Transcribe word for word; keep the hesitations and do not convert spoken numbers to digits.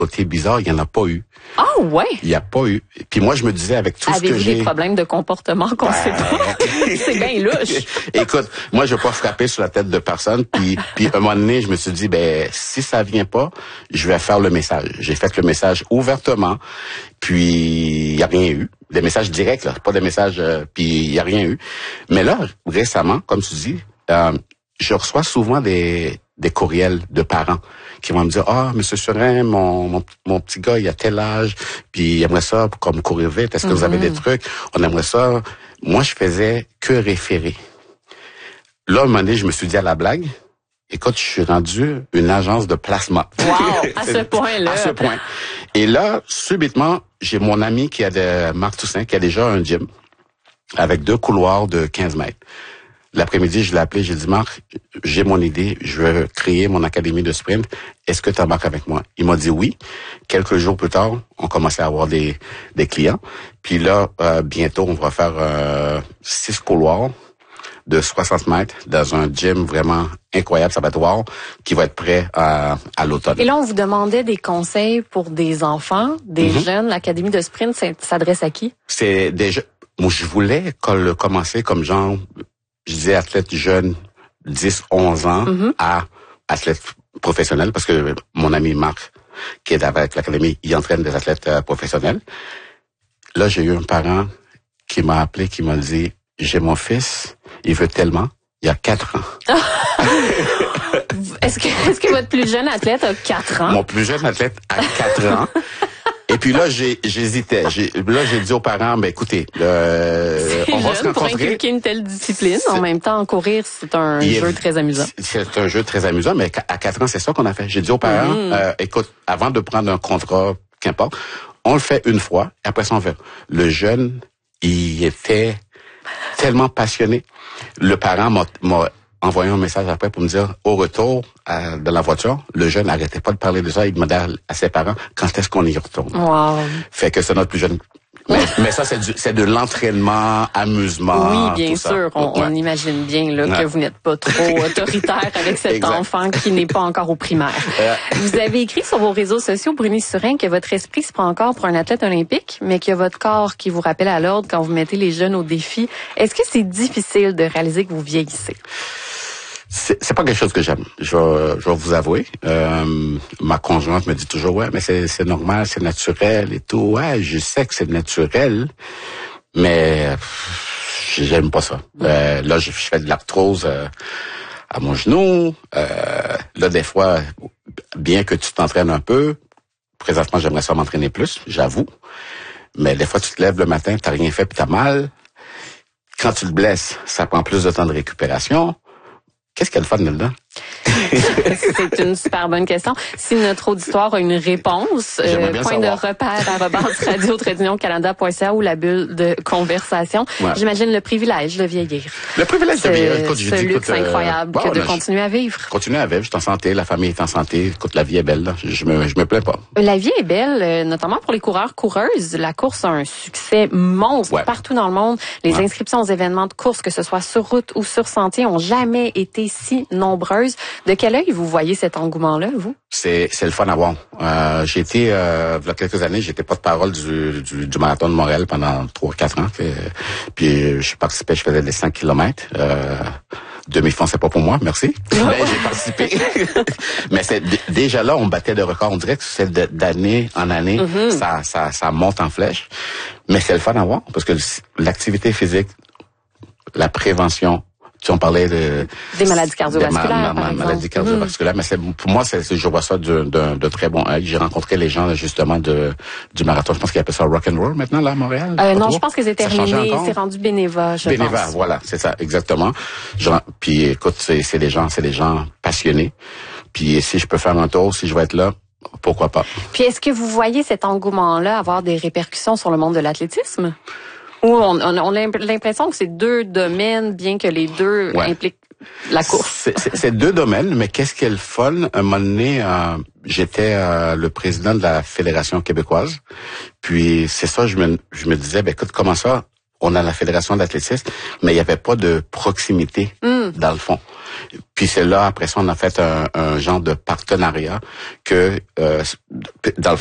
côté bizarre, il n'y en a pas eu. Ah ouais? Il n'y a pas eu. Puis moi, je me disais, avec tout Avez-vous ce que j'ai... des problèmes de comportement qu'on ne Ben... sait pas? C'est bien louche. Écoute, moi, je veux pas frapper sur la tête de personne. Puis, puis un moment donné, je me suis dit, ben si ça vient pas, je vais faire le message. J'ai fait le message ouvertement. Puis, il n'y a rien eu. Des messages directs, là, pas des messages... Euh, puis, il n'y a rien eu. Mais là, récemment, comme tu dis, euh, je reçois souvent des, des courriels de parents qui vont me dire, ah, Monsieur Surin, mon, mon, mon petit gars, il a tel âge, puis il aimerait ça pour comme courir vite. Est-ce que mm-hmm. vous avez des trucs? On aimerait ça. Moi, je faisais que référer. Là, un moment donné, je me suis dit à la blague, écoute, je suis rendu une agence de placement. Wow, à ce point-là. À ce point. Et là, subitement, j'ai mon ami qui a de Marc Toussaint, qui a déjà un gym avec deux couloirs de quinze mètres. L'après-midi, je l'ai appelé, j'ai dit, Marc, j'ai mon idée, je veux créer mon académie de sprint. Est-ce que tu embarques avec moi? Il m'a dit oui. Quelques jours plus tard, on commençait à avoir des, des clients. Puis là, euh, bientôt, on va faire euh, six couloirs de soixante mètres dans un gym vraiment incroyable, ça va être wow, qui va être prêt à, à l'automne. Et là, on vous demandait des conseils pour des enfants, des mm-hmm. jeunes. L'académie de sprint s'adresse à qui? C'est des jeunes. Moi, je voulais commencer comme genre... Je disais athlète jeune, dix, onze ans, mm-hmm. à athlète professionnel, parce que mon ami Marc, qui est avec l'académie, il entraîne des athlètes euh, professionnels. Là, j'ai eu un parent qui m'a appelé, qui m'a dit, j'ai mon fils, il veut tellement, il y a quatre ans. est-ce que, est-ce que votre plus jeune athlète a quatre ans? Mon plus jeune athlète a quatre ans. Et puis là, j'ai, j'hésitais. J'ai, là, j'ai dit aux parents, ben écoutez, euh, on va se rencontrer. Pour inculquer une telle discipline, en même temps, courir, c'est un Il jeu est, très amusant. C'est un jeu très amusant, mais à quatre ans, c'est ça qu'on a fait. J'ai dit aux parents, mmh. euh, écoute, avant de prendre un contrat, qu'importe, on le fait une fois, et après ça, on fait. Le jeune, il était tellement passionné. Le parent m'a, m'a envoyé un message après pour me dire, au retour à, de la voiture, le jeune n'arrêtait pas de parler de ça. Il demandait à, à ses parents, quand est-ce qu'on y retourne? Wow. Fait que c'est notre plus jeune. Mais, mais ça, c'est, du, c'est de l'entraînement, amusement. Oui, bien tout sûr. Ça. On, ouais. on imagine bien là, ouais. que vous n'êtes pas trop autoritaire avec cet exact. Enfant qui n'est pas encore au primaire. Ouais. Vous avez écrit sur vos réseaux sociaux, Bruni Surin, que votre esprit se prend encore pour un athlète olympique, mais qu'il y a votre corps qui vous rappelle à l'ordre quand vous mettez les jeunes au défi. Est-ce que c'est difficile de réaliser que vous vieillissez? C'est, c'est pas quelque chose que j'aime. Je vais, je vais vous avouer. Euh, ma conjointe me dit toujours, ouais, mais c'est, c'est normal, c'est naturel et tout. Ouais, je sais que c'est naturel, mais pff, j'aime pas ça. Euh, là, je, je fais de l'arthrose euh, à mon genou. Euh, là, des fois, bien que tu t'entraînes un peu, présentement, j'aimerais ça m'entraîner plus, j'avoue. Mais des fois, tu te lèves le matin, t'as rien fait puis t'as mal. Quand tu te blesses, ça prend plus de temps de récupération. Qu'est-ce qu'il y a de fun là-dedans? C'est une super bonne question. Si notre auditoire a une réponse, euh, point savoir. De repère à rebase radio trait canada point c a ou la bulle de conversation. Ouais. J'imagine le privilège de vieillir. Le privilège de vieillir. Écoute, ce dis, luxe écoute, incroyable euh, que de continuer à vivre. Continuer à vivre, je suis en santé, la famille est en santé. Écoute, la vie est belle, là. Je me, je me plains pas. La vie est belle, notamment pour les coureurs, coureuses. La course a un succès monstre ouais. partout dans le monde. Les ouais. inscriptions aux événements de course, que ce soit sur route ou sur sentier, ont jamais été si nombreuses. De quel œil vous voyez cet engouement-là, vous? C'est, c'est le fun à voir. Euh, j'ai été, euh, il y a quelques années, j'étais porte-parole du, du, du marathon de Montréal pendant trois, quatre ans. Que, puis je participais, je faisais des cinq kilomètres. Euh, demi-fond, c'est pas pour moi, merci. Mais j'ai participé. Mais c'est, déjà là, on battait des records. On dirait que c'est de, d'année en année, mm-hmm. ça, ça, ça monte en flèche. Mais c'est le fun à voir parce que l'activité physique, la prévention, tu on parlait de des maladies cardiovasculaires, ma, ma, ma maladie cardiovasculaire, mmh. mais c'est, pour moi, c'est, je vois ça de, de, de très bon œil. J'ai rencontré les gens justement de du marathon. Je pense qu'ils appellent ça rock and roll maintenant là à Montréal. Euh, non, je pense que c'est terminé. C'est rendu bénévole. Je bénévole, pense. voilà, c'est ça, exactement. Je, puis écoute, c'est, c'est des gens, c'est des gens passionnés. Puis si je peux faire un tour, si je vais être là, pourquoi pas. Puis est-ce que vous voyez cet engouement-là avoir des répercussions sur le monde de l'athlétisme? Ou on, on, on a l'impression que c'est deux domaines, bien que les deux ouais. impliquent la course. C'est, c'est, c'est deux domaines, mais qu'est-ce qui est le fun? Un moment donné, euh, j'étais euh, le président de la Fédération québécoise. Puis c'est ça, je me, je me disais, ben écoute, comment ça? On a la Fédération d'athlétisme, mais il n'y avait pas de proximité mm. dans le fond. Puis c'est là, après ça, on a fait un, un genre de partenariat que, euh, dans le